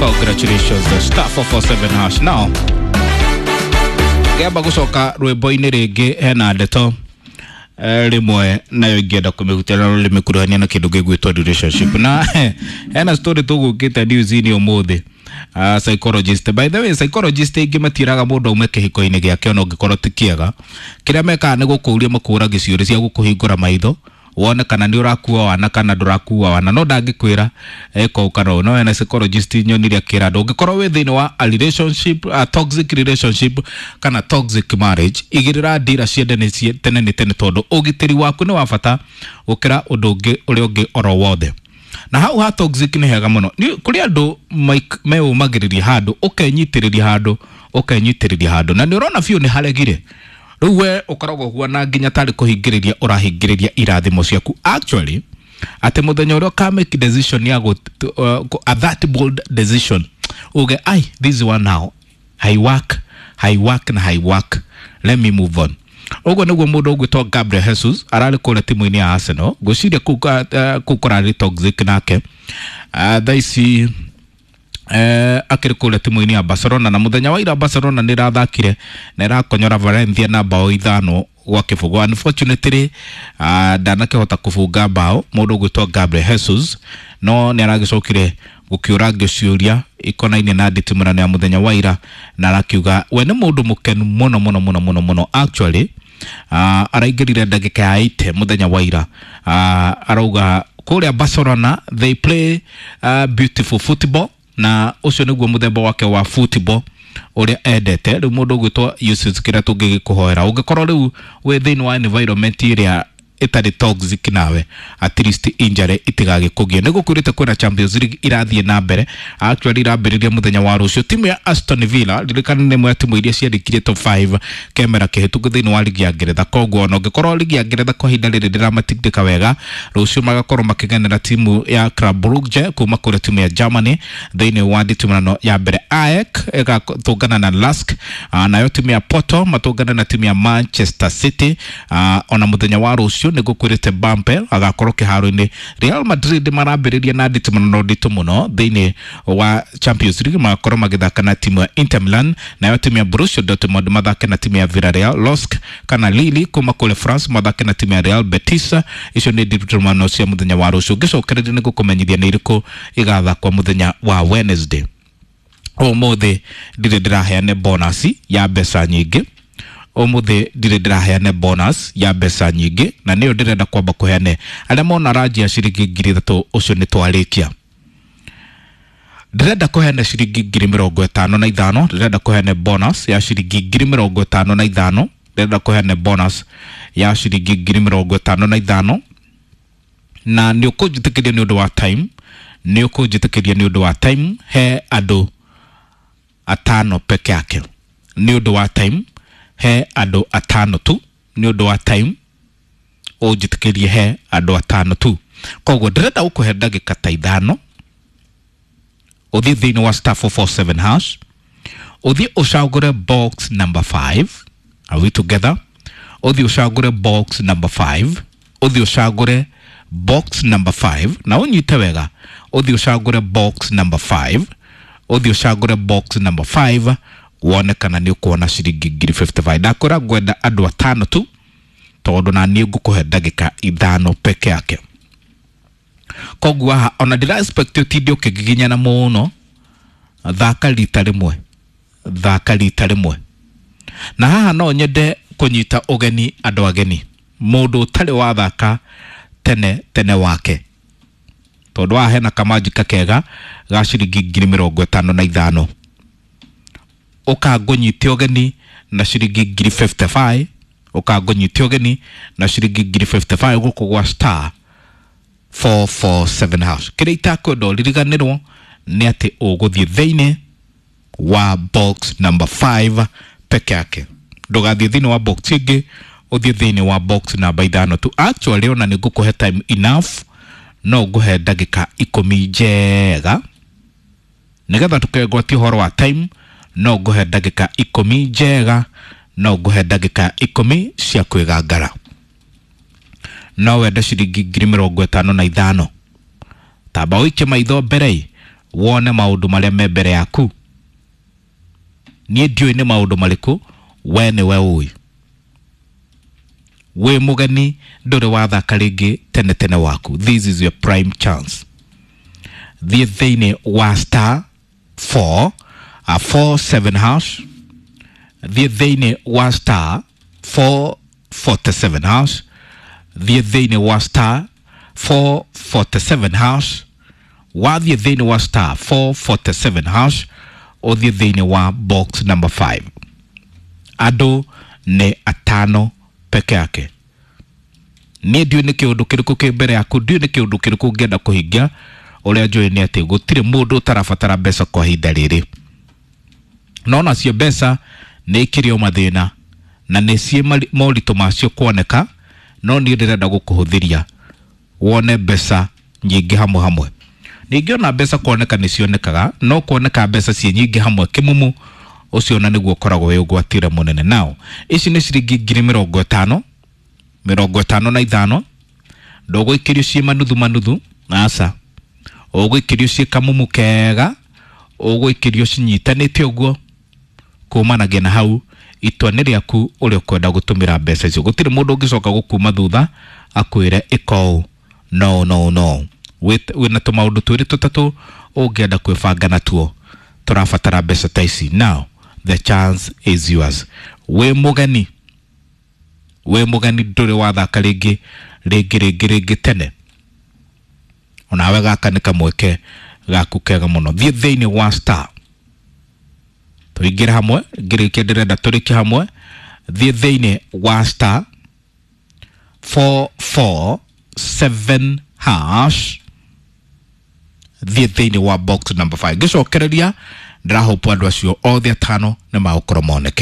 Congratulations, the star 447 hash. Now, Gaba gucoka rwimbo-ini ringi hena ndeto rimwe nayo ingienda kumihutira rimikuruhania na kindu gigwitwa relationship na hena story tugukite news-ini umuthi. Psychologist, by the way, psychologist ingi matiraga mundu aume kihiko-ini giake ona ungikorwo ti kiega. Kiria mekaga ni gukuria makuraga ciuri cia gukuhingura maitho wone kana ni urakua wana kana ndurakuwa wana no ndangikwira eko kana no ena psychologist nyonire akira ndungikorwo wi thini wa a relationship, a toxic relationship kana toxic marriage igirira ndira ciendene tene ni tene tondu ugitiri waku ni wa bata ukira undu ungi uria ungi oro wothe. Na hau ha toxic ni hega muno ni kuri andu meumagiriria handu ukenyitiriria handu na ni urona biu ni haregire ruwe ukoragwo huana nginya tari kuhingiriria urahingiriria irathimo ciaku. Actually ate muthenya uria ka make decision ya a that bold decision uge this one now high work let me move on. Ogo niguo mundu ugwitwa Gabriel Jesus arari kule timu-ini ya Arsenal guciria kukorari toxic nake thaisi akiri kule timu-ini ya Barcelona na muthenya wa ira Barcelona ni rathakire na irakonyora Valencia na bao 5 gwa kibugu. Unfortunately ndanakihota kufunga bao mundu ugwitwa Gabriel Jesus no ni aragicokire gukiuragio ciuria ikonaine na nditimurano ya muthenya wa ira na arakiuga we ni mundu mukenu muno. Actually araingirire ndagika ya 8 muthenya wa ira arauga kuria Barcelona they play beautiful football na ucio niguo muthemba wake wa football uria endete. Riu mundu gwitwa Yusuf kira tungigikuhoera ungikorwo riu we thini wa environment iria itari toxic nawe at least injury itigagikugie nigukurite kwina Champions League irathie na mbere. Actually irambiriria muthenya wa rucio timu ya Aston Villa ririkana ni mwe timu iria ciarikire top 5 kemera kihituku thini wa ligi ya Ngeretha. Koguo no ngikorwo ligi ya Ngeretha kwa hinda riri ndiramatindika wega rucio magakorwo makigenera timu ya Club Brugge kuma kure timu ya Germany thini wa nditimano ya mbere. AEK igatungana na Lask nayo timu ya Porto matungana na timu ya Manchester City ona muthenya wa rucio nigukwirite Bampe agakorwo kiharo-ini. Real Madrid marambiriria na nditimano nditu muno thini wa Champions League magakorwo magithaka na timu ya Inter Milan nayo timu ya Borussia Dortmund mathake na timu ya Villarreal. Lask kana Lille kuma kule France mathake na timu ya Real Betis. Icio ni nditimano cia muthenya wa rucio. Ngicokereria nigukumenyithia ni iriku igathakwa muthenya wa Wednesday. Umuthi ndire ndiraheane bonus ya mbeca nyingi. Umuthi ndire ndiraheane bonus ya mbeca nyingi na niyo ndirenda kwamba kuheane aria mona rangi ya ciringi 3,000 ucio ni twarikia. Ndirenda kuheane ciringi 55,000 ndirenda kuheane bonus ya ciringi 55,000 ndirenda kuheane bonus ya ciringi 55,000 na ni ukujitikiria ni undu wa time he andu 5 peke yake ni undu wa time he andu 5 tu ni undu wa time ujitikirie he andu 5 tu. Koguo ndirenda ukuhe ndagika ta 5 uthie thini wa star 447 hash uthie ucagure box number 5. Are we together? Uthie ucagure box number 5 uthie ucagure box number 5 na unyite wega uthie ucagure box number 5 uthie ucagure box number 5 wone kana ni ukuona ciringi 55. Ndakora ngwenda andu 5 tu tondu na ni ngukuhe ndagika 5 peke yake. Koguo ona ndira expect utinde ukigiginyana muno thaka rita rimwe na haha no nyende kunyita ugeni andu ageni mundu utari wa thaka tene wake tondu wa hena kamajika kega ga ciringi 55,000 ukangonyite ugeni na ciringi 55 ukangonyite ugeni na ciringi 55 guku gwa star 447 hash. Kire itakwenda ririganirwo ni ati uguthie thini wa box number 5 peke yake. Ndugathie thini wa box ingi uthie thini wa box number 5 tu. Actually ona ni ngukuhe time enough no nguhe ndagika 10 njega nigetha tukegwatia horo wa time no nguhe ndagika 10 njega no nguhe ndagika 10 cia kwigangara. No wenda ciringi 55,000 tamba wike maitho mbere wone maundu maria me mbere yaku nie ndioi ni maundu mariku we ni we ui we mugeni ndore wathaka ringi tene tene waku. This is your prime chance. Thie thiini wa star 447 hash. Thie thiini wa star 447 hash. Thie thiini wa star 447 hash. Wa thie thiini wa star 447 hash o thie thiini wa box number 5. Ado ne atano peke yake. Ni ndiu ni kiundu kiriku ki mbere yaku, ndiu ni kiundu kiriku ngenda kuhingia. Uria njui ni ati gutire mundu utarabatara mbeca kwa hinda riri. Nona cio mbeca ni ikirio mathina na ni cie mauritu macio kuoneka, no ni ndirenda gukuhuthiria wone mbeca nyingi hamwe hamwe. Ningi ona mbeca kuoneka ni cionekaga, no kuoneka mbeca cie nyingi hamwe kimumu ucio na niguo koragwo wi ugwatire munene. Nao ici ni ciringi 50 ndogo ikirio cie manuthu asa ogo ikirio cie kamumu kega ogo ikirio cinyitanite uguo kumanagia na hau itwane riaku uri ukwenda gutumira mbeca icio. Gutire mundu ungicoka gukuma thutha akwire iko no wina tumaundu twiri tutatu ungienda kwibanga natuo. Turabatara mbeca ta ici. Now the chance is yours. We mugeni nduri wathaka ringi tene. Onawe gaka ni kamweke gaku kega muno. Thie thiini wa star tuingira hamwe ngirikia ndirenda turiki hamwe. Thie thiini wa star 447 hash. Thie thiini wa box number 5 gicokereria ndirahopa andu acio othe atano ni magukoro moneke.